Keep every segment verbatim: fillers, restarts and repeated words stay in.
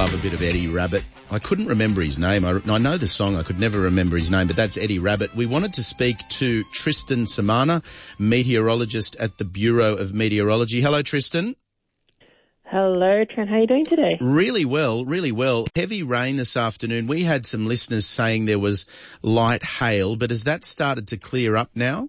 love a bit of Eddie Rabbitt. I couldn't remember his name. I, I know the song. I could never remember his name, but that's Eddie Rabbitt. We wanted to speak to Tristan Samana, meteorologist at the Bureau of Meteorology. Hello, Tristan. Hello, Trent. How are you doing today? Really well, really well. Heavy rain this afternoon. We had some listeners saying there was light hail, but has that started to clear up now?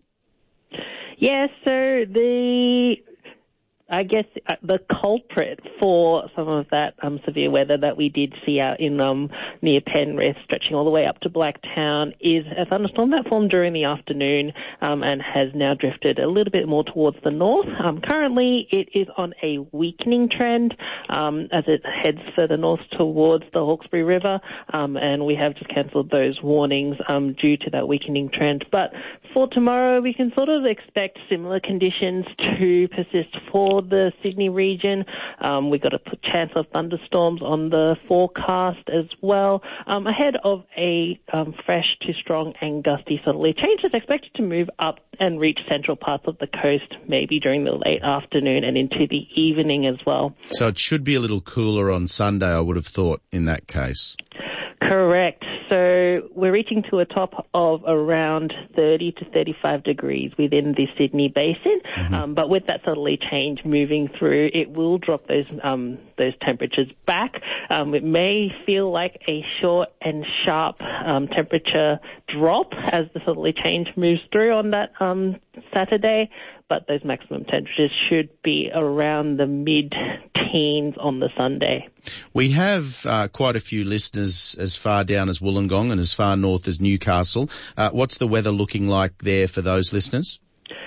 Yes, so the... I guess uh, the culprit for some of that um, severe weather that we did see out in um, near Penrith, stretching all the way up to Blacktown, is a thunderstorm that formed during the afternoon um, and has now drifted a little bit more towards the north. Um, currently, it is on a weakening trend um, as it heads further north towards the Hawkesbury River, um, and we have just cancelled those warnings um, due to that weakening trend. But for tomorrow, we can sort of expect similar conditions to persist for the Sydney region. Um, we've got a chance of thunderstorms on the forecast as well, um, ahead of a um, fresh to strong and gusty southerly change that's expected to move up and reach central parts of the coast maybe during the late afternoon and into the evening as well. So it should be a little cooler on Sunday, I would have thought, in that case. Correct. So we're reaching to a top of around thirty to thirty-five degrees within the Sydney basin. Mm-hmm. Um, but with that southerly change moving through, it will drop those um, those temperatures back. Um, it may feel like a short and sharp um, temperature drop as the southerly change moves through on that um, Saturday, but those maximum temperatures should be around the mid-teens on the Sunday. We have uh, quite a few listeners as far down as Wollongong and as far north as Newcastle. Uh, what's the weather looking like there for those listeners?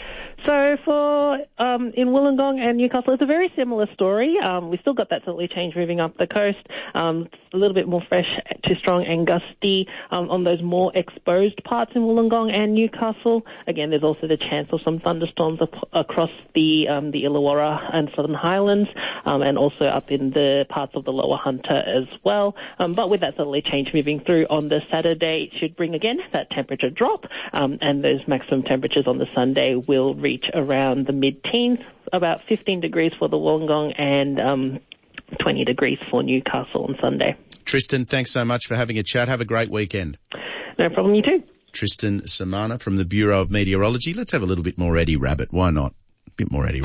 So for um, in Wollongong and Newcastle, it's a very similar story. Um, we've still got that southerly change moving up the coast. Um, it's a little bit more fresh to strong and gusty um, on those more exposed parts in Wollongong and Newcastle. Again, there's also the chance of some thunderstorms ap- across the um, the Illawarra and Southern Highlands, um, and also up in the parts of the Lower Hunter as well. Um, but with that southerly change moving through on the Saturday, it should bring again that temperature drop, um, and those maximum temperatures on the Sunday will reach around the mid-teens, about fifteen degrees for the Wollongong and um, twenty degrees for Newcastle on Sunday. Tristan, thanks so much for having a chat. Have a great weekend. No problem, you too. Tristan Samana from the Bureau of Meteorology. Let's have a little bit more Eddie Rabbitt. Why not? A bit more Eddie Rabbitt.